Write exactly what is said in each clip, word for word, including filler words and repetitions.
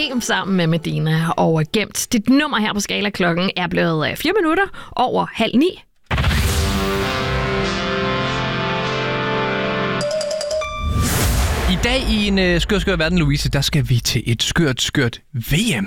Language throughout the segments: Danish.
Problem sammen med Medina og Gemt. Dit nummer her på Skala klokken er blevet fire minutter over halv ni. I dag i en øh, skør, skør verden, Louise, der skal vi til et skørt, skørt V M.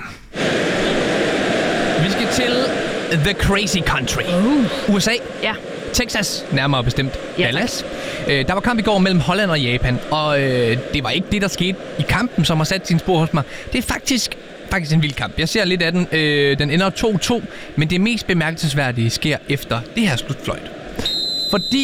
Vi skal til The Crazy Country. Uh. U S A. Ja. Texas, nærmere bestemt ja, Dallas. Øh, der var kamp i går mellem Holland og Japan, og øh, det var ikke det, der skete i kampen, som har sat sin spor hos mig. Det er faktisk, faktisk en vild kamp. Jeg ser lidt af den. Øh, den ender to to, men det mest bemærkelsesværdige sker efter det her slutfløjt. Fordi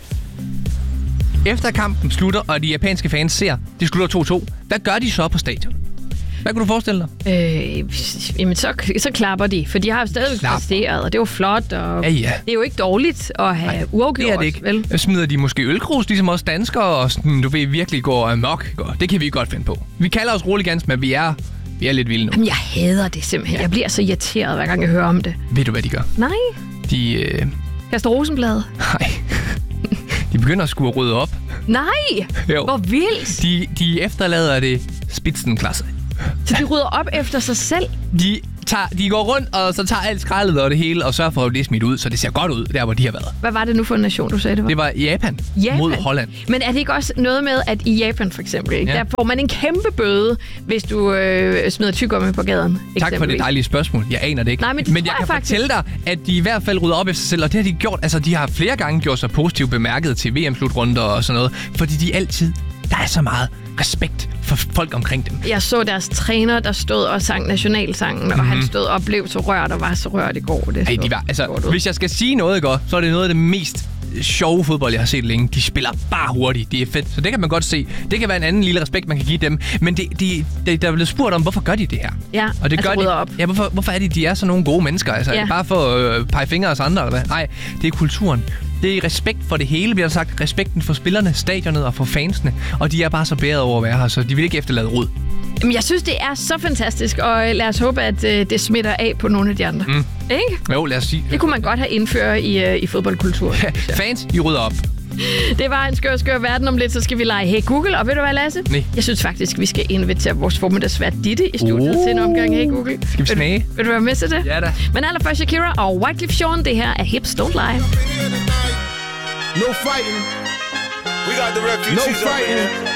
efter kampen slutter, og de japanske fans ser, det slutter to to, hvad gør de så på stadion? Hvad kunne du forestille dig? Øh, jamen, så, så klapper de, for de har jo stadig præsteret, og det var flot, og ja, ja. det er jo ikke dårligt at have Ej, uafgjort. Det er det ikke. Vel? Smider de måske ølkrus, ligesom os danskere, og sådan, du ved, virkelig går amok. Det kan vi godt finde på. Vi kalder os Roligans, men vi er, vi er lidt vilde nu. Jamen, jeg hader det simpelthen. Ja. Jeg bliver så irriteret, hver gang jeg hører om det. Ved du, hvad de gør? Nej. De... Øh... Kaster rosenblade? Nej. De begynder at skulle rydde op. Nej! Jo. Hvor vildt! De, de efterlader det spidsenklasse. Så de rydder op efter sig selv? De, tager, de går rundt, og så tager alt skraldet og det hele, og sørger for, at det er smidt ud, så det ser godt ud, der hvor de har været. Hvad var det nu for en nation, du sagde det var? Det var Japan, Japan. mod Holland. Men er det ikke også noget med, at i Japan for eksempel, ja. der får man en kæmpe bøde, hvis du øh, smider tyggegummi på gaden? Tak for det dejlige spørgsmål. Jeg aner det ikke. Nej, men det men jeg, jeg kan faktisk fortælle dig, at de i hvert fald rydder op efter sig selv, og det har de gjort. Altså, de har flere gange gjort sig positivt bemærket til V M-slutrunder og sådan noget, fordi de altid, der er så meget respekt for folk omkring dem. Jeg så deres træner, der stod og sang nationalsangen, mm-hmm. og han stod og blev så rørt og var så rørt i går. Det Ej, de var, altså, hvis jeg skal sige noget i går, så er det noget af det mest sjove fodbold, jeg har set længe. De spiller bare hurtigt. Det er fedt. Så det kan man godt se. Det kan være en anden lille respekt, man kan give dem. Men det, de, de, der er blevet spurgt om, hvorfor gør de det her? Ja, og det altså gør de, op. Ja, hvorfor, hvorfor er det, de er sådan nogle gode mennesker? Altså, ja. Er det bare for at øh, pege fingre os andre, eller hvad? Nej, det er kulturen. Det er respekt for det hele, bliver der sagt. Respekten for spillerne, stadionet og for fansene. Og de er bare så bæret over at være her, så de vil ikke efterlade rod. Jamen, jeg synes, det er så fantastisk, og lad os håbe, at øh, det smitter af på nogle af de andre. Mm. Ikke? Jo, lad os sige. Det kunne man godt have indført i, øh, i fodboldkulturen. Ja, fans, I rydder op. Det var en skør, skør verden. Om lidt, så skal vi lege Hey Google. Og ved du hvad, Lasse? Nej. Jeg synes faktisk, vi skal invitere vores formiddagsvært Ditte i studiet oh. til en omgang Hey Google. Skal vi smage? Vil, vil du være med til det? Ja da. Men allerførst Shakira og Wyclef Jean. Det her er Hips Don't Lie. No fighting. We got the refugees. No fighting.